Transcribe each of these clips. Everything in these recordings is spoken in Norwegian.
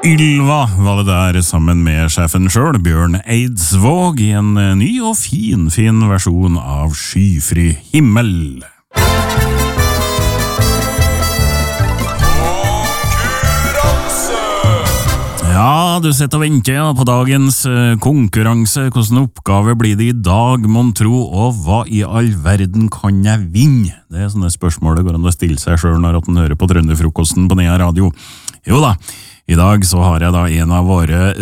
Ylva var det der sammen med sjefen selv, Bjørn Eidsvåg, I en ny og fin versjon av Skyfri himmel. Ja, du sitter og venter på dagens konkurranse. Hvordan oppgave blir det I dag, mon tro, og hva I all verden kan jeg vinne? Det sånne spørsmål det går an å stille seg selv når man hører på Trønderfrokosten på Nea Radio. Jo da, I dag så har jeg da en av våre,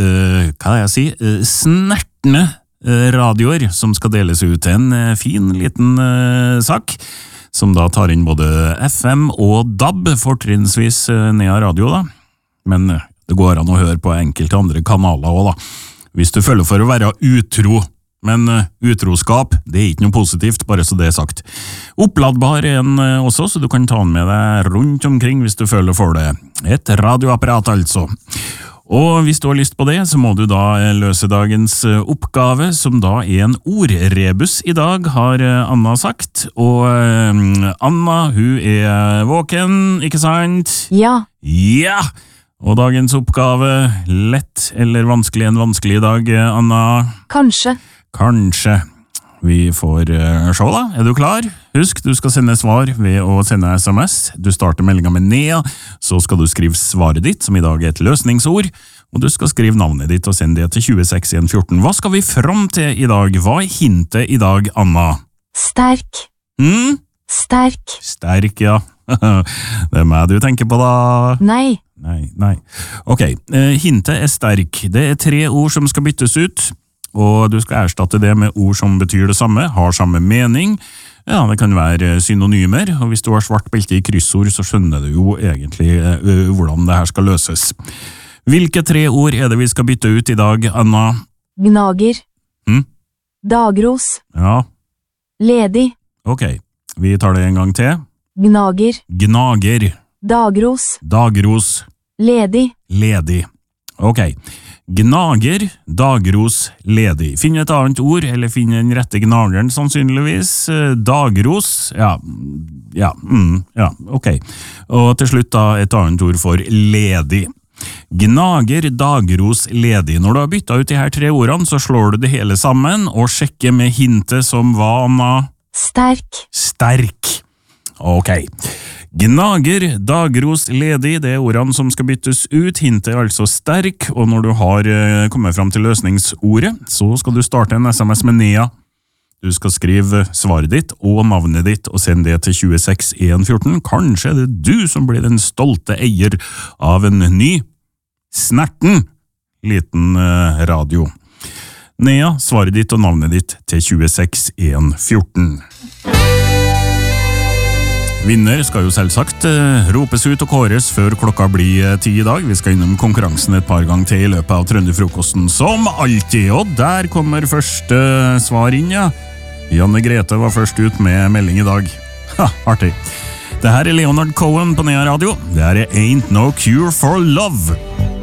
snertne radioer som skal deles ut til en fin liten sak, som da tar inn både FM og DAB, fortrinnsvis Nea Radio da. Men det går an å høre på enkelte andre kanaler også da. Hvis du føler for å være utro, men utroskap, det ikke noe positivt, bare så det sagt. Oppladbar en også, så du kan ta den med deg rundt omkring hvis du føler for det. Et radioapparat altså. Og hvis du har lyst på det, så må du da løse dagens oppgave, som da en ordrebus I dag, har Anna sagt. Og Anna, hun våken, ikke sant? Ja. Ja! Og dagens oppgave, lett eller vanskelig en vanskelig dag, Anna? Kanskje. Kanskje. Vi får se da. Du klar? Husk, du skal sende svar ved å sende SMS. Du starter meldingen med Nea, så skal du skrive svaret ditt, som I dag et løsningsord, og du skal skrive navnet ditt og sende det til 26114. Hva skal vi fram til I dag? Hva hintet I dag, Anna? Sterk. Sterk. Sterk, ja. Det meg du tenker på da. Nei. Nei. Ok, hintet sterk. Det 3 ord som skal byttes ut, og du skal erstatte det med ord som betyr det samme, har samme mening. Ja, det kan være synonymer, og hvis du har svart belte I kryssord, så skjønner du jo egentlig hvordan det her skal løses. Hvilke 3 ord det vi skal bytte ut I dag, Anna? Gnager. Dagros. Ja. Ledig. Ok, vi tar det en gang til. Gnager. Gnager. Dagros. Dagros. Ledig. Ledig. Ok. Gnager, dagros, ledig. Finn et annet ord, eller finn den rette gnageren sannsynligvis. Dagros, ja, ok. Og til slutt da et annet ord for ledig. Gnager, dagros, ledig. Når du har byttet ut de her 3 ordene, så slår du det hele sammen, og sjekker med hintet som var, Anna? Sterk. Sterk. Ok. Gnager, dagros, ledig, det ordene som skal byttes ut. Hintet altså sterk, og når du har kommet frem til løsningsordet, så skal du starte en SMS med Nea. Du skal skrive svaret ditt og navnet ditt, og sende det til 26114. Kanskje det du som blir den stolte eier av en ny, snerten, liten radio. Nea, svaret ditt og navnet ditt til 26114. Vinner skal jo selvsagt ropes ut og kåres før klokka blir 10 I dag. Vi skal innom konkurransen et par ganger til I løpet av Trønderfrokosten, som alltid. Og der kommer første svar inn, ja. Janne Grete var først ut med melding I dag. Ha, artig. Det her Leonard Cohen på Nea Radio. Det her Ain't No Cure for Love.